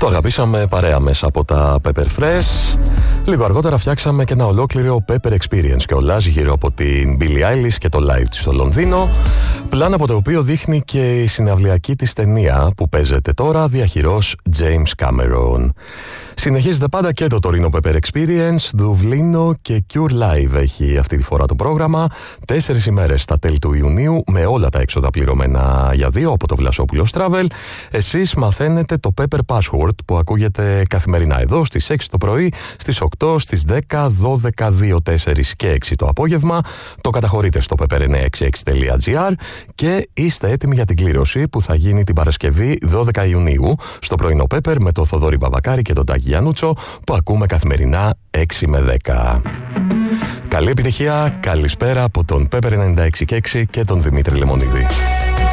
Το αγαπήσαμε παρέα μέσα από τα Pepper Fresh. Λίγο αργότερα φτιάξαμε και ένα ολόκληρο Pepper Experience κιόλας γύρω από την Billie Eilish και το live της στο Λονδίνο. Πλάνο από το οποίο δείχνει και η συναυλιακή της ταινία που παίζεται τώρα διαχειρός James Cameron. Συνεχίζεται πάντα και το τωρινό Pepper Experience, Δουβλίνο και Cure Live έχει αυτή τη φορά το πρόγραμμα. 4 ημέρες στα τέλη του Ιουνίου με όλα τα έξοδα πληρωμένα για 2 από το Βλασόπουλος Travel. Εσείς μαθαίνετε το Pepper Password που ακούγεται καθημερινά εδώ στις 6 το πρωί, στις 8, στις 10, 12, 2, 4 και 6 το απόγευμα. Το καταχωρείτε στο pepper966.gr και είστε έτοιμοι για την κλήρωση που θα γίνει την Παρασκευή 12 Ιουνίου στο πρωινό Pepper με το Θοδωρή Μπαβακάρη και τον Τάκη Γιαννούτσο που ακούμε καθημερινά 6 με 10. Καλή επιτυχία, καλησπέρα από τον Pepper 96 και τον Δημήτρη Λεμονίδη.